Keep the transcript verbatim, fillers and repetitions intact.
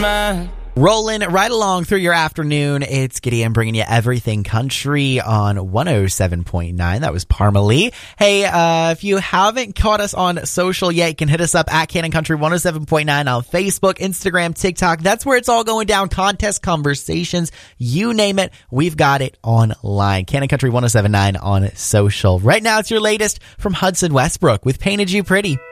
mind. Rolling right along through your afternoon, it's Gideon bringing you everything country on one oh seven point nine. That was Parmalee. Hey, uh, if you haven't caught us on social yet, you can hit us up at Cannon Country one oh seven point nine on Facebook, Instagram, TikTok. That's where it's all going down. Contest, conversations, you name it, we've got it online. Cannon Country one oh seven point nine on social. Right now, it's your latest from Hudson Westbrook with Painted You Pretty.